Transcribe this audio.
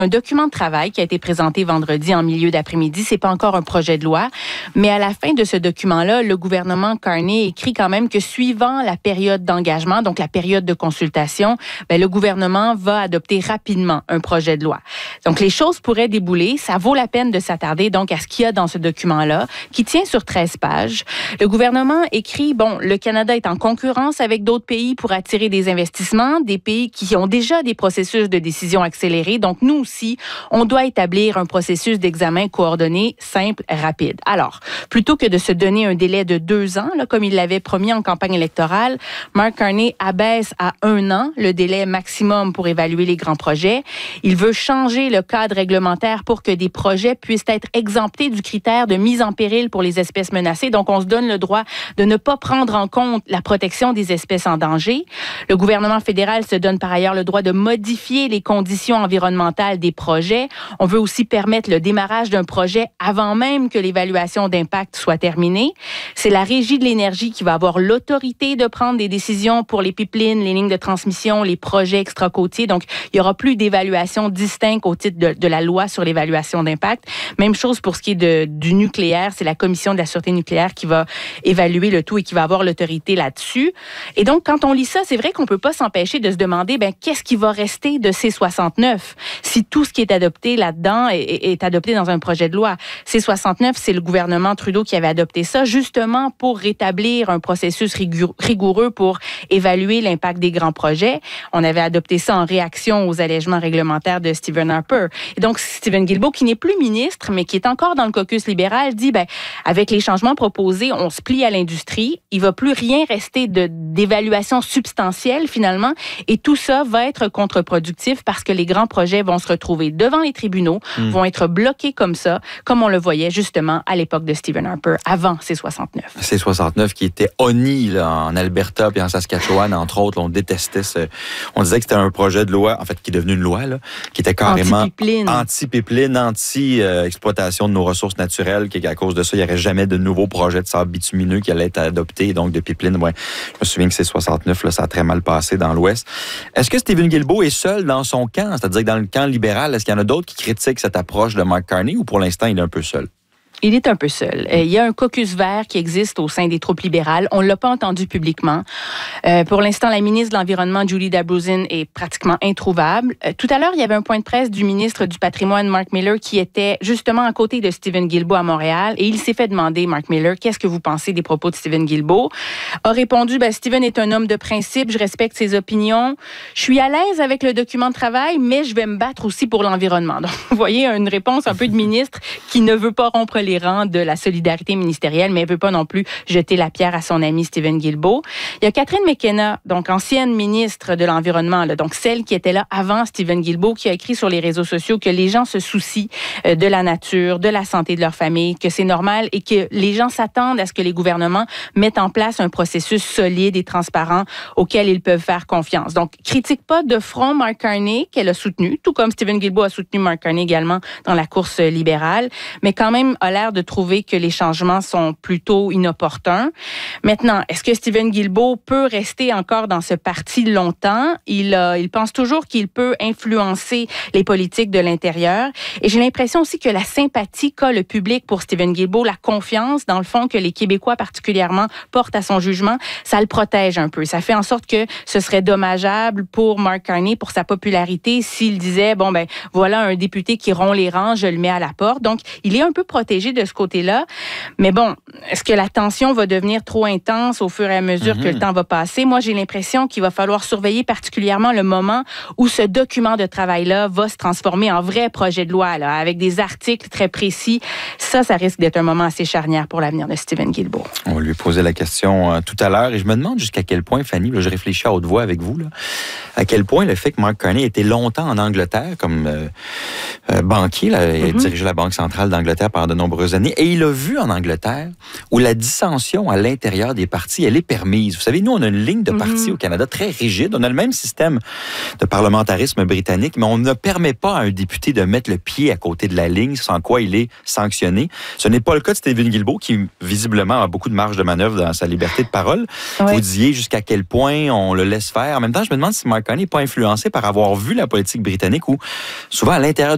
un document de travail qui a été présenté vendredi en milieu d'après-midi. C'est pas encore un projet de loi, mais à la fin de ce document-là, le gouvernement Carney écrit quand même que suivant la période d'engagement, donc la période de consultation, le gouvernement va adopter rapidement un projet de loi. Donc les choses pourraient débouler. Ça vaut la peine de s'attarder donc à ce qu'il y a dans ce document-là, qui tient sur 13 pages. Le gouvernement écrit, le Canada est en concurrence avec d'autres pays pour attirer des investissements, des pays qui ont déjà des processus de décision accélérés. Donc nous aussi, on doit établir un processus d'examen coordonné, simple, rapide. Alors, plutôt que de se donner un délai de 2 ans, comme il l'avait promis en campagne électorale, Mark Carney abaisse à 1 an le délai maximum pour évaluer les grands projets. Il veut changer le cadre réglementaire pour que des projets puissent être exemptés du critère de mise en péril pour les espèces menacées. Donc, on se donne le droit de ne pas prendre en compte la protection des espèces en danger. Le gouvernement fédéral se donne par ailleurs le droit de modifier les conditions environnementales des projets. On veut aussi permettre le démarrage d'un projet avant même que l'évaluation d'impact soit terminée. C'est la Régie de l'énergie qui va avoir l'autorité de prendre des décisions pour les pipelines, les lignes de transmission, les projets extracôtiers. Donc, il n'y aura plus d'évaluation distincte au titre de la loi sur l'évaluation d'impact. Même chose pour ce qui est du nucléaire. C'est la Commission de la sûreté nucléaire qui va évaluer le tout et qui va avoir l'autorité là-dessus. Et donc, quand on lit ça, c'est vrai qu'on ne peut pas s'empêcher de se demander qu'est-ce qui va rester de C-69 si tout ce qui est adopté là-dedans est adopté dans un projet de loi. C-69, c'est le gouvernement Trudeau qui avait adopté ça justement pour rétablir un processus rigoureux pour évaluer l'impact des grands projets. On avait adopté ça en réaction aux allègements réglementaires de Stephen Harper. Et donc, Stephen Guilbeault, qui n'est plus ministre, mais qui est encore dans le caucus libéral, dit, avec les changements proposés, on se plie à l'industrie. Il ne va plus rien rester d'évaluation substantielle, finalement. Et tout ça va être contre-productif parce que les grands projets vont se retrouver devant les tribunaux, vont être bloqués comme ça, comme on le voyait justement à l'époque de Stephen Harper, avant C-69. C-69 qui était honni là, en Alberta et en Saskatchewan, entre autres. On détestait on disait que c'était un projet de loi, en fait, qui est devenu une loi, là, qui était carrément anti-pipeline, anti-exploitation de nos ressources naturelles, qu'à cause de ça, il n'y aurait jamais de nouveaux projets de sable bitumineux qui allaient être adoptés, donc de pipeline. Ouais, je me souviens que C-69, là, ça a très mal passé dans l'Ouest. Est-ce que Stephen Guilbeault est seul dans son camp? C'est-à-dire que dans le camp libéral, est-ce qu'il y en a d'autres qui critiquent cette approche de Mark Carney ou pour l'instant, il est un peu seul? Il est un peu seul. Il y a un caucus vert qui existe au sein des troupes libérales. On ne l'a pas entendu publiquement. Pour l'instant, la ministre de l'Environnement, Julie Dabrouzin, est pratiquement introuvable. Tout à l'heure, il y avait un point de presse du ministre du Patrimoine, Mark Miller, qui était justement à côté de Stephen Guilbeault à Montréal. Et il s'est fait demander, Mark Miller, qu'est-ce que vous pensez des propos de Stephen Guilbeault? A répondu, Stephen est un homme de principe, je respecte ses opinions. Je suis à l'aise avec le document de travail, mais je vais me battre aussi pour l'environnement. Donc, vous voyez, une réponse un peu de ministre qui ne veut pas rompre les rangs de la solidarité ministérielle, mais elle ne veut pas non plus jeter la pierre à son ami Stephen Guilbeault. Il y a Catherine McKenna, donc ancienne ministre de l'Environnement, donc celle qui était là avant Stephen Guilbeault, qui a écrit sur les réseaux sociaux que les gens se soucient de la nature, de la santé de leur famille, que c'est normal et que les gens s'attendent à ce que les gouvernements mettent en place un processus solide et transparent auquel ils peuvent faire confiance. Donc, critique pas de front Mark Carney, qu'elle a soutenu, tout comme Stephen Guilbeault a soutenu Mark Carney également dans la course libérale, mais quand même a l'air de trouver que les changements sont plutôt inopportuns. Maintenant, est-ce que Stephen Guilbeault peut rester encore dans ce parti longtemps? Il pense toujours qu'il peut influencer les politiques de l'intérieur. Et j'ai l'impression aussi que la sympathie qu'a le public pour Stephen Guilbeault, la confiance, dans le fond, que les Québécois particulièrement portent à son jugement, ça le protège un peu. Ça fait en sorte que ce serait dommageable pour Mark Carney, pour sa popularité, s'il disait, voilà un député qui rompt les rangs, je le mets à la porte. Donc, il est un peu protégé de ce côté-là. Mais est-ce que la tension va devenir trop intense au fur et à mesure que le temps va passer? Moi, j'ai l'impression qu'il va falloir surveiller particulièrement le moment où ce document de travail-là va se transformer en vrai projet de loi, là, avec des articles très précis. Ça risque d'être un moment assez charnière pour l'avenir de Stephen Guilbeault. On lui posait la question tout à l'heure et je me demande jusqu'à quel point, Fanny, là, je réfléchis à haute voix avec vous, là, à quel point le fait que Mark Carney était longtemps en Angleterre comme banquier, là, il a dirigé la Banque centrale d'Angleterre pendant de nombreuses années, et il a vu en Angleterre où la dissension à l'intérieur des partis, elle est permise. Vous savez, nous, on a une ligne de parti au Canada très rigide. On a le même système de parlementarisme britannique, mais on ne permet pas à un député de mettre le pied à côté de la ligne, sans quoi il est sanctionné. Ce n'est pas le cas de Stephen Guilbeault, qui visiblement a beaucoup de marge de manœuvre dans sa liberté de parole. Oui. Vous disiez jusqu'à quel point on le laisse faire. En même temps, je me demande si Mark Carney n'est pas influencé par avoir vu la politique britannique où, souvent à l'intérieur